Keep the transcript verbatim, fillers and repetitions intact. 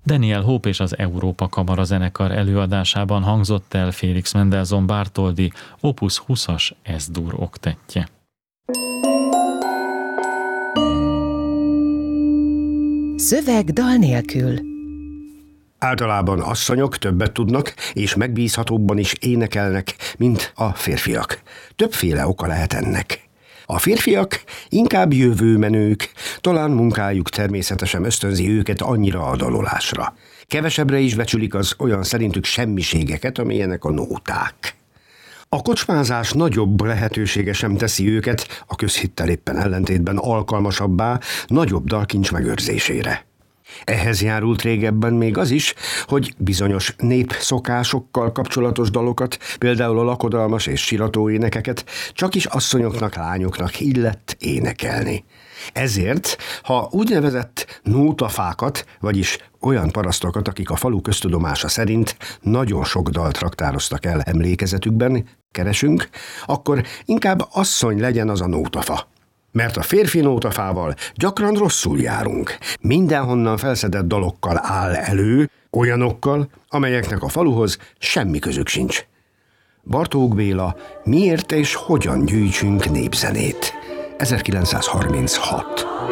Daniel Hope és az Európa Kamara zenekar előadásában hangzott el Félix Mendelssohn Bartholdy Opus húszas Es-dur oktettje. Szöveg dal nélkül. Általában asszonyok többet tudnak, és megbízhatóbban is énekelnek, mint a férfiak. Többféle oka lehet ennek. A férfiak inkább jövőmenők, talán munkájuk természetesen ösztönzi őket annyira a dalolásra. Kevesebbre is becsülik az olyan szerintük semmiségeket, amilyenek a nóták. A kocsmázás nagyobb lehetősége sem teszi őket, a közhittel éppen ellentétben alkalmasabbá, nagyobb dalkincs megőrzésére. Ehhez járult régebben még az is, hogy bizonyos népszokásokkal kapcsolatos dalokat, például a lakodalmas és sirató énekeket csak is asszonyoknak, lányoknak illett énekelni. Ezért, ha úgynevezett nótafákat, vagyis olyan parasztokat, akik a falu köztudomása szerint nagyon sok dalt raktároztak el emlékezetükben, keresünk, akkor inkább asszony legyen az a nótafa. Mert a férfi nótafával gyakran rosszul járunk. Mindenhonnan felszedett dalokkal áll elő, olyanokkal, amelyeknek a faluhoz semmi közük sincs. Bartók Béla, Miért és hogyan gyűjtsünk népzenét? ezerkilencszázharminchat